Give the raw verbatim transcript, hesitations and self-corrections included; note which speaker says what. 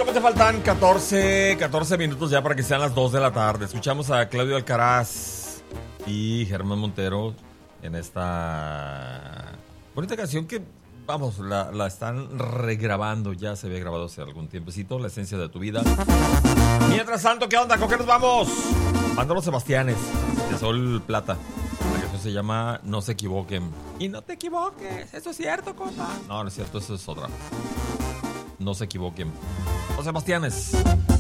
Speaker 1: Solamente faltan catorce, catorce minutos ya para que sean las dos de la tarde. Escuchamos a Claudio Alcaraz y Germán Montero en esta bonita canción que, vamos, la, la están regrabando. Ya se había grabado hace algún tiempecito, La esencia de tu vida. Mientras tanto, ¿qué onda? ¿Con qué nos vamos? Mándalo Sebastianes, de Sol Plata. La canción se llama No se equivoquen. Y no te equivoques, eso es cierto, compa. No, no es cierto, eso es otra. No se equivoquen. Los Sebastianes.